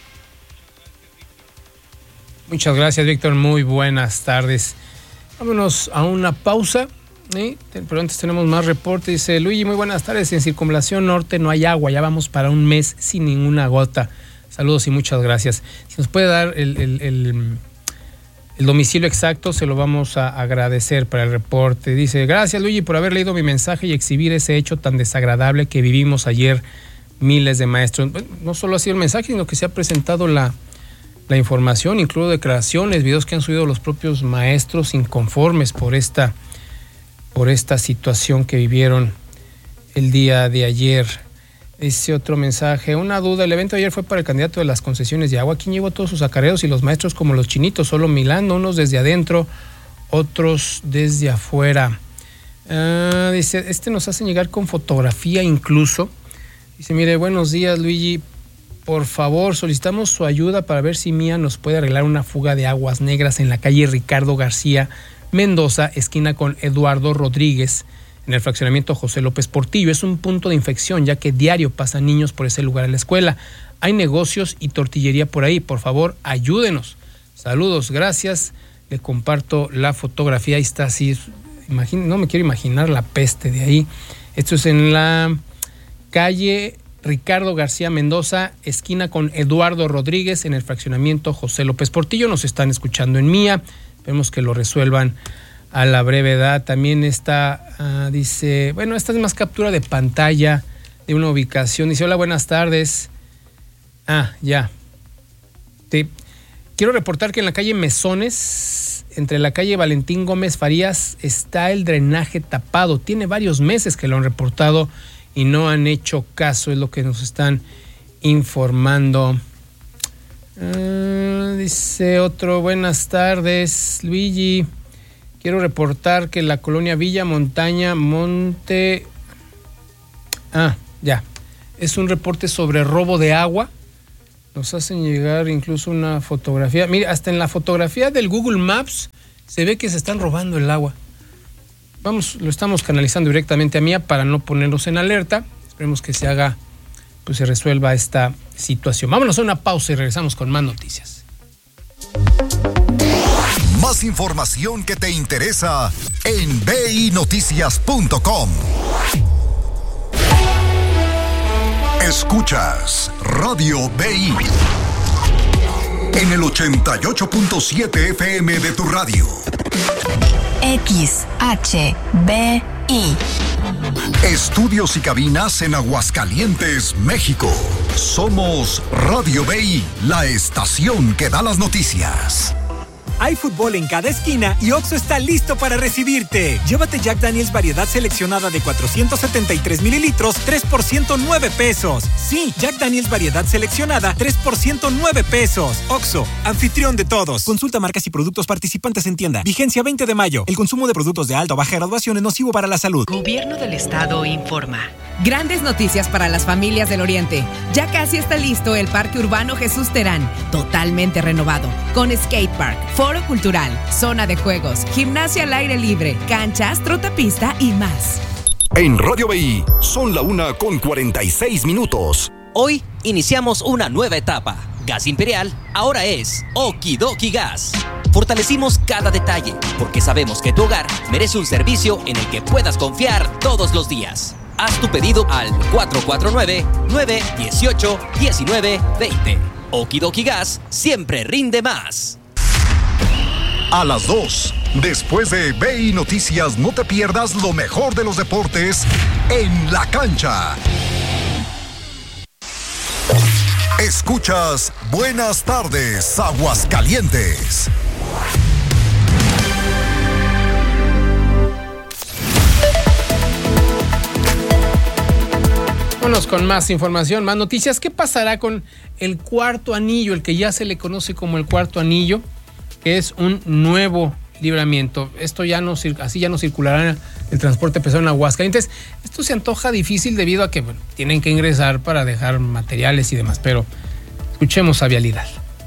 Speaker 1: Muchas gracias, Víctor. Muy buenas tardes. Vámonos a una pausa, ¿eh? Pero antes tenemos más reportes. Dice Luigi, muy buenas tardes. En Circunvalación Norte no hay agua. Ya vamos para un mes sin ninguna gota. Saludos y muchas gracias. Si nos puede dar el... el, el El domicilio exacto, se lo vamos a agradecer para el reporte. Dice, gracias Luigi por haber leído mi mensaje y exhibir ese hecho tan desagradable que vivimos ayer miles de maestros. No solo ha sido el mensaje, sino que se ha presentado la, la información, incluso declaraciones, videos que han subido los propios maestros inconformes por esta, por esta situación que vivieron el día de ayer. Ese otro mensaje, una duda, el evento de ayer fue para el candidato de las concesiones de agua. ¿Quién llevó todos sus acarreos y los maestros como los chinitos? Solo Milán, unos desde adentro, otros desde afuera. Uh, dice, este nos hacen llegar con fotografía incluso. Dice, mire, buenos días Luigi, por favor solicitamos su ayuda para ver si Mía nos puede arreglar una fuga de aguas negras en la calle Ricardo García Mendoza, esquina con Eduardo Rodríguez, en el fraccionamiento José López Portillo. Es un punto de infección, ya que diario pasan niños por ese lugar a la escuela. Hay negocios y tortillería por ahí. Por favor, ayúdenos. Saludos, gracias. Le comparto la fotografía. Ahí está, así. Imagín, no me quiero imaginar la peste de ahí. Esto es en la calle Ricardo García Mendoza, esquina con Eduardo Rodríguez, en el fraccionamiento José López Portillo. Nos están escuchando en Mía. Esperemos que lo resuelvan a la brevedad. También está, uh, dice, bueno, esta es más captura de pantalla de una ubicación. Dice, hola, buenas tardes. Ah, ya. Sí. Quiero reportar que en la calle Mesones, entre la calle Valentín Gómez Farías, está el drenaje tapado. Tiene varios meses que lo han reportado y no han hecho caso, es lo que nos están informando. Uh, dice otro, buenas tardes, Luigi. Quiero reportar que la colonia Villa Montaña Monte... Ah, ya. Es un reporte sobre robo de agua. Nos hacen llegar incluso una fotografía. Mire, hasta en la fotografía del Google Maps se ve que se están robando el agua. Vamos, lo estamos canalizando directamente a Mía para no ponernos en alerta. Esperemos que se haga, pues se resuelva esta situación. Vámonos a una pausa y regresamos con más noticias.
Speaker 4: Más información que te interesa en b i noticias punto com. Escuchas Radio B I en el ochenta y ocho punto siete F M de tu radio.
Speaker 5: X H B I.
Speaker 4: Estudios y cabinas en Aguascalientes, México. Somos Radio B I, la estación que da las noticias.
Speaker 6: Hay fútbol en cada esquina y Oxxo está listo para recibirte. Llévate Jack Daniel's variedad seleccionada de cuatrocientos setenta y tres mililitros, tres por ciento nueve pesos. Sí, Jack Daniel's variedad seleccionada, tres por ciento nueve pesos. Oxxo, anfitrión de todos. Consulta marcas y productos participantes en tienda. Vigencia veinte de mayo. El consumo de productos de alta o baja graduación es nocivo para la salud.
Speaker 7: Gobierno del Estado informa. Grandes noticias para las familias del Oriente. Ya casi está listo el Parque Urbano Jesús Terán, totalmente renovado, con skatepark, foro cultural, zona de juegos, gimnasia al aire libre, canchas, trotapista y más.
Speaker 4: En Radio B I son la una con cuarenta y seis minutos.
Speaker 24: Hoy iniciamos una nueva etapa. Gas Imperial ahora es Okidoki Gas. Fortalecimos cada detalle porque sabemos que tu hogar merece un servicio en el que puedas confiar todos los días. Haz tu pedido al cuatro cuatro nueve, nueve uno ocho, uno nueve dos cero. Okidoki Gas siempre rinde más.
Speaker 4: A las dos, Después de B I Noticias, no te pierdas lo mejor de los deportes en la cancha. Escuchas Buenas Tardes, Aguascalientes.
Speaker 1: Vámonos con más información, más noticias. ¿Qué pasará con el cuarto anillo, el que ya se le conoce como el cuarto anillo, que es un nuevo libramiento? Esto ya no, así ya no circulará el transporte pesado en Aguascalientes. Esto se antoja difícil debido a que bueno, tienen que ingresar para dejar materiales y demás, pero escuchemos a Vialidad.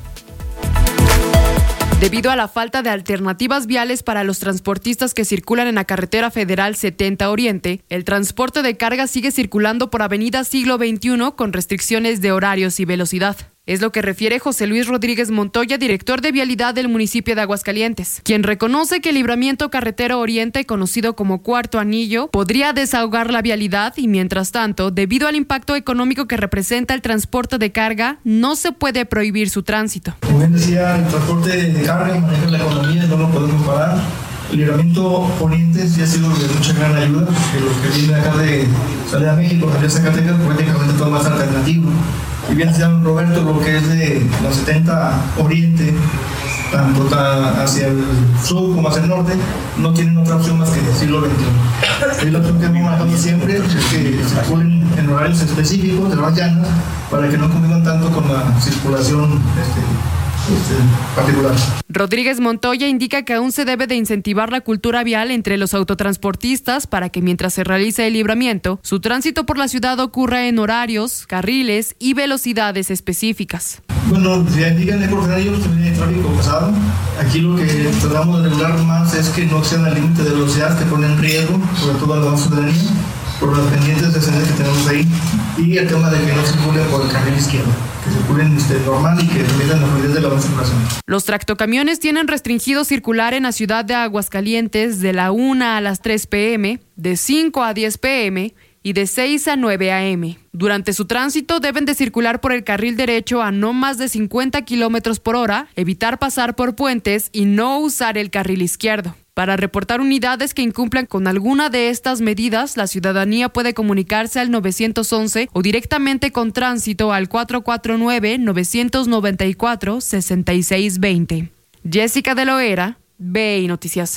Speaker 8: Debido a la falta de alternativas viales para los transportistas que circulan en la carretera federal setenta Oriente, el transporte de carga sigue circulando por Avenida Siglo veintiuno con restricciones de horarios y velocidad. Es lo que refiere José Luis Rodríguez Montoya, director de Vialidad del municipio de Aguascalientes, quien reconoce que el libramiento carretero Oriente, conocido como Cuarto Anillo, podría desahogar la vialidad y, mientras tanto, debido al impacto económico que representa el transporte de carga, no se puede prohibir su tránsito.
Speaker 9: Como bien decía, el transporte de carga maneja la economía, no lo podemos parar. El libramiento Oriente sí ha sido de mucha gran ayuda, porque los que vienen acá de salir a México, salir a Zacatecas, prácticamente todo más alternativo. Y bien decía Roberto, lo que es de la setenta Oriente, tanto hacia el sur como hacia el norte, no tienen otra opción más que el siglo veintiuno. Y la opción que hemos manejado siempre es que circulen en horarios específicos de las llanas para que no convivan tanto con la circulación este, Este, particular.
Speaker 8: Rodríguez Montoya indica que aún se debe de incentivar la cultura vial entre los autotransportistas para que mientras se realice el libramiento, su tránsito por la ciudad ocurra en horarios, carriles y velocidades específicas.
Speaker 9: Bueno, ya indican el portario, también hay tráfico pesado. Aquí lo que tratamos de regular más es que no excedan el límite de velocidad que pone en riesgo, sobre todo a la ciudadanía, por las pendientes de escenas que tenemos ahí, y el tema de que no circulen por el carril izquierdo, que circulen este, normal y que permitan la fluidez de la circulación.
Speaker 8: Los tractocamiones tienen restringido circular en la ciudad de Aguascalientes de la una a las tres pm, de cinco a diez pm y de seis a nueve am. Durante su tránsito deben de circular por el carril derecho a no más de cincuenta kilómetros por hora, evitar pasar por puentes y no usar el carril izquierdo. Para reportar unidades que incumplan con alguna de estas medidas, la ciudadanía puede comunicarse al nueve once o directamente con tránsito al cuatro cuatro nueve, nueve nueve cuatro, seis seis dos cero. Jessica de Loera, B I Noticias.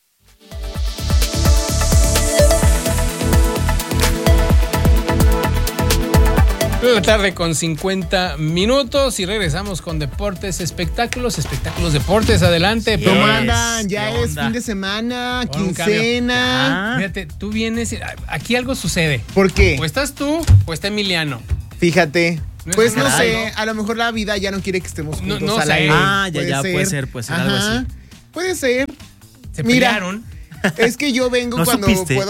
Speaker 1: La tarde con cincuenta minutos y regresamos con deportes, espectáculos, espectáculos, deportes. Adelante.
Speaker 10: ¿Cómo andan? Ya es fin de semana, oh, quincena.
Speaker 1: Ah, fíjate, tú vienes, aquí algo sucede.
Speaker 10: ¿Por qué?
Speaker 1: O estás tú o está Emiliano.
Speaker 10: Fíjate.
Speaker 1: No
Speaker 10: pues no
Speaker 1: caray,
Speaker 10: sé,
Speaker 1: ¿no?
Speaker 10: a lo mejor la vida ya no quiere que estemos juntos
Speaker 1: no, no
Speaker 10: al
Speaker 1: sé.
Speaker 10: aire.
Speaker 11: Ah, ya,
Speaker 10: puede
Speaker 11: ya,
Speaker 10: ser.
Speaker 11: puede ser, puede ser,
Speaker 10: Ajá.
Speaker 11: algo así.
Speaker 10: Puede ser.
Speaker 1: Se
Speaker 10: Mira,
Speaker 1: pelearon.
Speaker 10: Es que yo vengo
Speaker 11: ¿No
Speaker 10: cuando
Speaker 11: supiste?
Speaker 10: puedo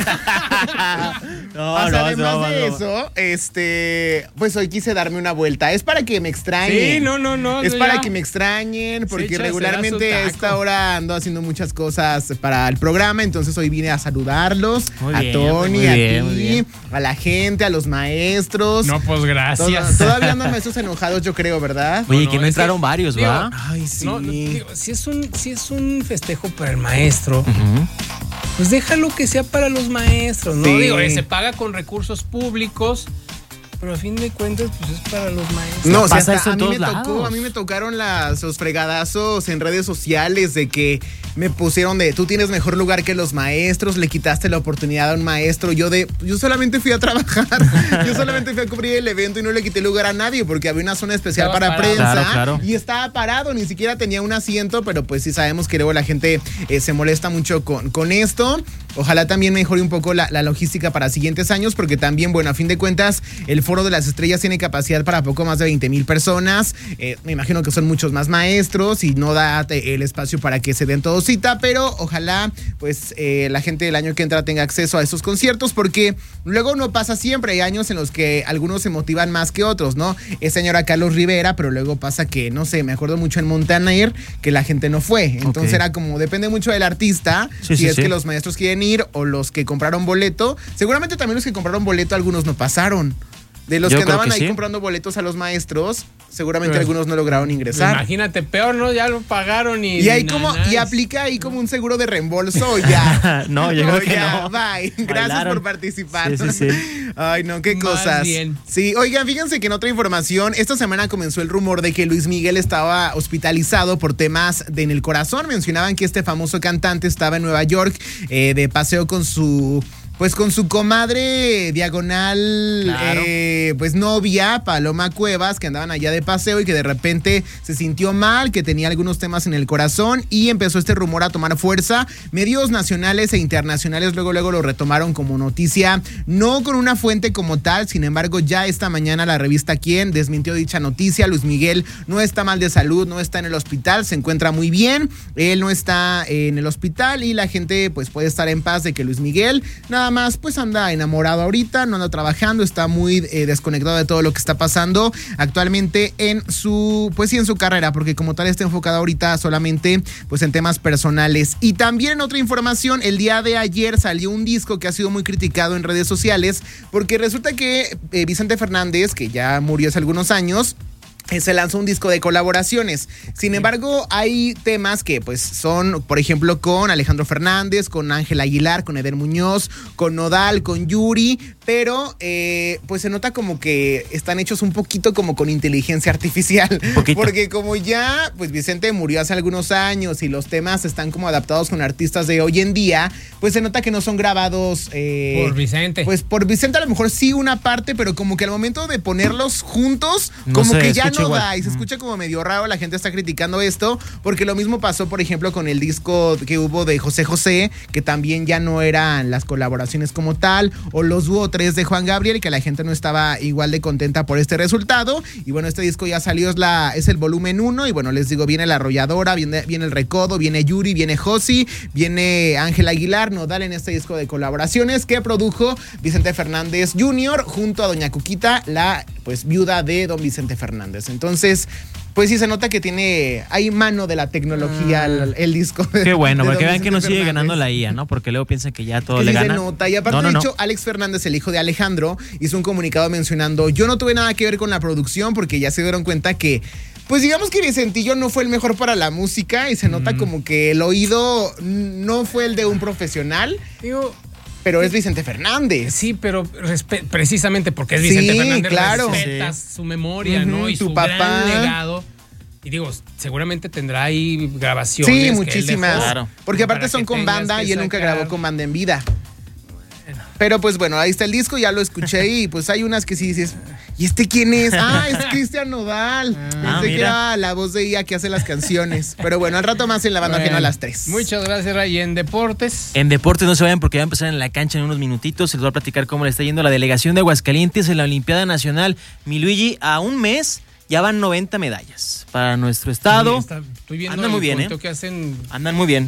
Speaker 11: Ah.
Speaker 10: venir.
Speaker 11: No,
Speaker 10: o sea,
Speaker 11: no,
Speaker 10: además
Speaker 11: no,
Speaker 10: de
Speaker 11: no.
Speaker 10: eso, este, pues hoy quise darme una vuelta. Es para que me extrañen.
Speaker 1: Sí, no, no, no.
Speaker 10: Es
Speaker 1: no,
Speaker 10: para
Speaker 1: ya.
Speaker 10: que me extrañen, porque
Speaker 1: Sí, echa,
Speaker 10: regularmente
Speaker 1: será
Speaker 10: a
Speaker 1: su
Speaker 10: esta
Speaker 1: taco.
Speaker 10: hora ando haciendo muchas cosas para el programa, entonces hoy vine a saludarlos,
Speaker 11: Muy
Speaker 10: a
Speaker 11: bien,
Speaker 10: Tony,
Speaker 11: muy
Speaker 10: a
Speaker 11: bien, muy
Speaker 10: ti,
Speaker 11: bien.
Speaker 10: a la gente, a los maestros.
Speaker 1: No, pues gracias.
Speaker 10: Toda- todavía andan maestros enojados, yo creo, ¿verdad?
Speaker 11: Oye,
Speaker 1: No,
Speaker 11: que no
Speaker 1: es
Speaker 11: entraron
Speaker 1: que,
Speaker 11: varios,
Speaker 1: digo,
Speaker 11: ¿va?
Speaker 10: Ay, sí.
Speaker 1: No, no, digo, si es un, si es un festejo para el maestro,
Speaker 11: Ujú.
Speaker 1: pues déjalo que sea para los maestros, ¿no?
Speaker 10: Sí.
Speaker 1: Digo, eh, se paga con recursos públicos, pero a fin de cuentas, pues es para los maestros.
Speaker 10: No, o sea,
Speaker 11: Pasa
Speaker 10: hasta
Speaker 11: eso en
Speaker 10: a mí me
Speaker 11: todos
Speaker 10: tocó,
Speaker 11: lados.
Speaker 10: a mí me tocaron las, los fregadazos en redes sociales de que me pusieron de tú tienes mejor lugar que los maestros, le quitaste la oportunidad a un maestro. Yo de, yo solamente fui a trabajar, yo solamente fui a cubrir el evento y no le quité lugar a nadie porque había una zona especial
Speaker 1: Estaba
Speaker 10: para
Speaker 1: parado.
Speaker 10: prensa
Speaker 11: Claro, claro.
Speaker 10: y estaba parado, ni siquiera tenía un asiento, pero pues sí sabemos que luego la gente eh, se molesta mucho con, con esto. Ojalá también mejore un poco la, la logística para siguientes años, porque también, bueno, a fin de cuentas, el Foro de las Estrellas tiene capacidad para poco más de veinte mil personas. Eh, me imagino que son muchos más maestros y no da eh, el espacio para que se den todo cita, pero ojalá, pues, eh, la gente del año que entra tenga acceso a esos conciertos, porque luego no pasa siempre. Hay años en los que algunos se motivan más que otros, ¿no? Este año era Carlos Rivera, pero luego pasa que, no sé, me acuerdo mucho en Montaner que la gente no fue. Entonces
Speaker 11: Ok.
Speaker 10: era como, depende mucho del artista,
Speaker 11: Sí,
Speaker 10: si
Speaker 11: sí,
Speaker 10: es
Speaker 11: sí.
Speaker 10: que los maestros quieren ir o los que compraron boleto. Seguramente también los que compraron boleto, algunos no pasaron. De los
Speaker 11: Yo
Speaker 10: que
Speaker 11: creo
Speaker 10: andaban
Speaker 11: que
Speaker 10: ahí
Speaker 11: sí.
Speaker 10: comprando boletos a los maestros, seguramente
Speaker 1: Pero,
Speaker 10: algunos no lograron ingresar.
Speaker 1: Imagínate, peor, ¿no? Ya lo pagaron y...
Speaker 10: Y ahí como, y aplica ahí como un seguro de reembolso, ya.
Speaker 12: no, yo creo que
Speaker 10: ya,
Speaker 12: no.
Speaker 10: Bye. Gracias
Speaker 12: Bailaron.
Speaker 10: por participar.
Speaker 12: Sí, sí, sí.
Speaker 10: Ay, no, qué
Speaker 1: Más
Speaker 10: cosas.
Speaker 1: bien.
Speaker 10: Sí, oigan, fíjense que en otra información, esta semana comenzó el rumor de que Luis Miguel estaba hospitalizado por temas de en el corazón. Mencionaban que este famoso cantante estaba en Nueva York eh, de paseo con su... Pues con su comadre diagonal,
Speaker 12: Claro.
Speaker 10: eh, pues novia, Paloma Cuevas, que andaban allá de paseo y que de repente se sintió mal, que tenía algunos temas en el corazón y empezó este rumor a tomar fuerza. Medios nacionales e internacionales luego, luego lo retomaron como noticia, no con una fuente como tal, sin embargo ya esta mañana la revista Quién desmintió dicha noticia. Luis Miguel no está mal de salud, no está en el hospital, se encuentra muy bien, él no está en el hospital y la gente pues puede estar en paz de que Luis Miguel nada más pues anda enamorado ahorita, no anda trabajando, está muy eh, desconectado de todo lo que está pasando actualmente en su, pues sí, en su carrera, porque como tal está enfocado ahorita solamente pues en temas personales. Y también en otra información, el día de ayer salió un disco que ha sido muy criticado en redes sociales, porque resulta que eh, Vicente Fernández, que ya murió hace algunos años, se lanzó un disco de colaboraciones. Sin embargo, hay temas que pues son, por ejemplo, con Alejandro Fernández, con Ángel Aguilar, con Eder Muñoz, con Nodal, con Yuri, pero eh, pues se nota como que están hechos un poquito como con inteligencia artificial. Porque como ya pues Vicente murió hace algunos años y los temas están como adaptados con artistas de hoy en día, pues se nota que no son grabados eh,
Speaker 1: por Vicente.
Speaker 10: Pues por Vicente a lo mejor sí una parte, pero como que al momento de ponerlos juntos,
Speaker 12: No
Speaker 10: como
Speaker 12: se
Speaker 10: que ya no
Speaker 12: igual.
Speaker 10: da y se escucha como medio raro. La gente está criticando esto porque lo mismo pasó, por ejemplo, con el disco que hubo de José José, que también ya no eran las colaboraciones como tal, o los dúo tres de Juan Gabriel, y que la gente no estaba igual de contenta por este resultado. Y bueno, este disco ya salió, es, la, es el volumen uno, y bueno, les digo, viene La Arrolladora, viene, viene El Recodo, viene Yuri, viene Josi, viene Ángel Aguilar, Nodal en este disco de colaboraciones que produjo Vicente Fernández junior junto a Doña Cuquita, la pues viuda de don Vicente Fernández. Entonces, pues sí se nota que tiene, hay mano de la tecnología el, el disco. De,
Speaker 12: Qué bueno,
Speaker 10: de
Speaker 12: para que
Speaker 10: don
Speaker 12: vean que
Speaker 10: Vicente
Speaker 12: no sigue
Speaker 10: Fernández.
Speaker 12: ganando la I A, ¿no? Porque luego piensan que ya todo
Speaker 10: Que
Speaker 12: le
Speaker 10: sí
Speaker 12: gana.
Speaker 10: se nota. Y aparte,
Speaker 12: no, no,
Speaker 10: de
Speaker 12: no.
Speaker 10: hecho, Alex Fernández, el hijo de Alejandro, hizo un comunicado mencionando: yo no tuve nada que ver con la producción, porque ya se dieron cuenta que, pues digamos que Vicentillo no fue el mejor para la música, y se nota mm. como que el oído no fue el de un profesional.
Speaker 1: Digo,
Speaker 10: pero es Vicente Fernández.
Speaker 1: Sí, pero precisamente porque es Vicente
Speaker 10: sí,
Speaker 1: Fernández,
Speaker 10: claro.
Speaker 1: respetas
Speaker 10: sí.
Speaker 1: su memoria, uh-huh, ¿no? Y
Speaker 10: tu
Speaker 1: su
Speaker 10: papá.
Speaker 1: gran legado. Y digo, seguramente tendrá ahí grabaciones.
Speaker 10: Sí, muchísimas.
Speaker 1: Dejó,
Speaker 10: claro. Porque aparte son con banda y él nunca grabó con banda en vida. Bueno. Pero pues bueno, ahí está el disco, ya lo escuché y pues hay unas que sí dices, ¿y este quién es? Ah, es Cristian Nodal. Ah, Pensé que era la voz de I A que hace las canciones. Pero bueno, al rato más en la banda bueno, final a las tres.
Speaker 1: Muchas gracias, Ray. En deportes.
Speaker 12: En deportes no se vayan porque va a empezar en la cancha en unos minutitos. Se les va a platicar cómo le está yendo a la delegación de Aguascalientes en la Olimpiada Nacional. Mi Luigi, a un mes ya van noventa medallas para nuestro estado.
Speaker 1: Sí, está, estoy viendo
Speaker 12: Andan muy bien, ¿eh?
Speaker 1: Que hacen...
Speaker 12: Andan muy bien.